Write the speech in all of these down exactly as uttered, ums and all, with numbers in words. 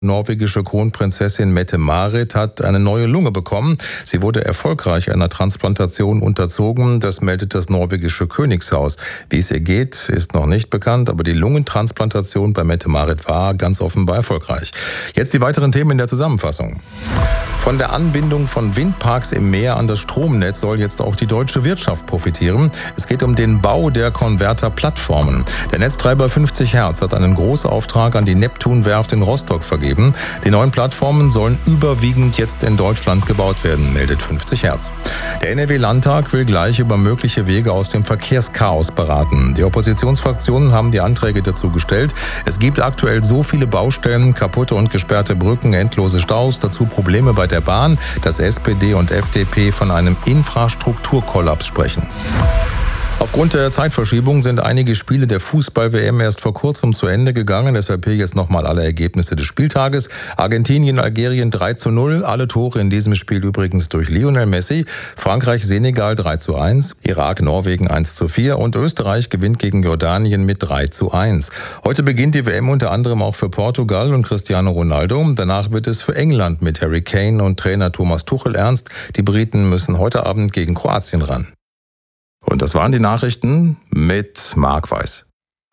Norwegische Kronprinzessin Mette-Marit hat eine neue Lunge bekommen. Sie wurde erfolgreich einer Transplantation unterzogen. Das meldet das norwegische Königshaus. Wie es ihr geht, ist noch nicht bekannt, aber die Lungentransplantation bei Mette-Marit war ganz offenbar erfolgreich. Jetzt die weiteren Themen in der Zusammenfassung. Von der Anbindung von Windparks im Meer an das Stromnetz soll jetzt auch die deutsche Wirtschaft profitieren. Es geht um den Bau der Konverterplattformen. Der Netztreiber fünfzig Hertz hat einen Großauftrag an die Neptunwerft in Rostock vergeben. Die neuen Plattformen sollen überwiegend jetzt in Deutschland gebaut werden, meldet fünfzig Hertz. Der N R W-Landtag will gleich über mögliche Wege aus dem Verkehrschaos beraten. Die Oppositionsfraktionen haben die Anträge dazu gestellt. Es gibt aktuell so viele Baustellen, kaputte und gesperrte Brücken, endlose Staus, dazu Probleme bei der Bahn, dass S P D und F D P von einem Infrastrukturkollaps sprechen. Aufgrund der Zeitverschiebung sind einige Spiele der Fußball-W M erst vor kurzem zu Ende gegangen. Deshalb hier jetzt nochmal alle Ergebnisse des Spieltages. Argentinien, Algerien drei zu null. Alle Tore in diesem Spiel übrigens durch Lionel Messi. Frankreich, Senegal drei zu eins. Irak, Norwegen eins zu vier. Und Österreich gewinnt gegen Jordanien mit drei zu eins. Heute beginnt die W M unter anderem auch für Portugal und Cristiano Ronaldo. Danach wird es für England mit Harry Kane und Trainer Thomas Tuchel ernst. Die Briten müssen heute Abend gegen Kroatien ran. Und das waren die Nachrichten mit Marc Weiß.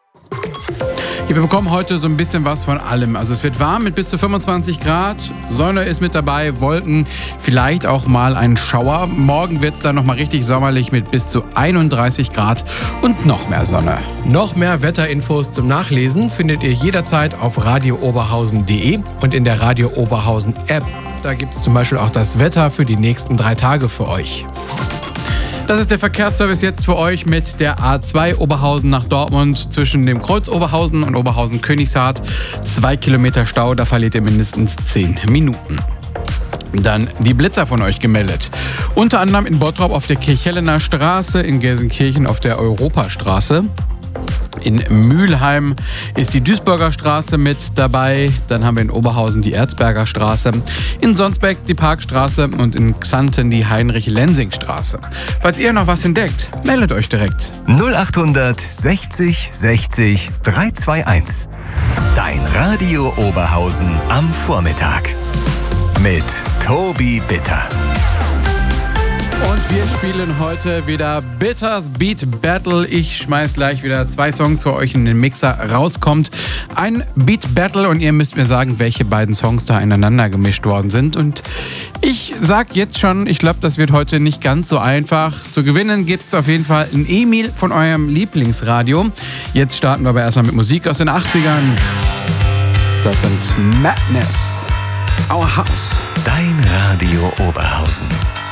Ja, wir bekommen heute so ein bisschen was von allem. Also es wird warm mit bis zu fünfundzwanzig Grad, Sonne ist mit dabei, Wolken, vielleicht auch mal ein Schauer. Morgen wird es dann nochmal richtig sommerlich mit bis zu einunddreißig Grad und noch mehr Sonne. Noch mehr Wetterinfos zum Nachlesen findet ihr jederzeit auf radio oberhausen punkt de und in der Radio Oberhausen App. Da gibt es zum Beispiel auch das Wetter für die nächsten drei Tage für euch. Das ist der Verkehrsservice jetzt für euch mit der A zwei Oberhausen nach Dortmund zwischen dem Kreuz Oberhausen und Oberhausen-Königshardt. Zwei Kilometer Stau, da verliert ihr mindestens zehn Minuten. Dann die Blitzer von euch gemeldet. Unter anderem in Bottrop auf der Kirchhellener Straße, in Gelsenkirchen auf der Europastraße. In Mülheim ist die Duisburger Straße mit dabei. Dann haben wir in Oberhausen die Erzberger Straße. In Sonsbeck die Parkstraße und in Xanten die Heinrich-Lensing-Straße. Falls ihr noch was entdeckt, meldet euch direkt. null achthundert sechzig sechzig dreihundertzweiundundzwanzig. Dein Radio Oberhausen am Vormittag. Mit Tobi Bitter. Und wir spielen heute wieder Bitters Beat Battle. Ich schmeiß gleich wieder zwei Songs für euch in den Mixer. Rauskommt ein Beat Battle und ihr müsst mir sagen, welche beiden Songs da ineinander gemischt worden sind. Und ich sag jetzt schon, ich glaube, das wird heute nicht ganz so einfach. Zu gewinnen gibt es auf jeden Fall ein E-Mail von eurem Lieblingsradio. Jetzt starten wir aber erstmal mit Musik aus den achtzigern. Das sind Madness, Our House. Dein Radio Oberhausen.